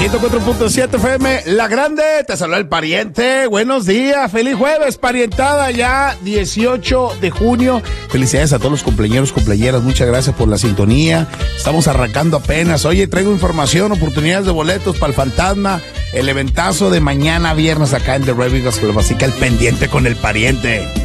104.7 FM, La Grande, te saluda el pariente. Buenos días, feliz jueves, parientada, ya 18 de junio. Felicidades a todos los cumpleañeros, cumpleañeras, muchas gracias por la sintonía. Estamos arrancando apenas. Oye, traigo información, oportunidades de boletos para el Fantasma, el eventazo de mañana viernes acá en The Raving Gospel Basica, el pendiente con el pariente.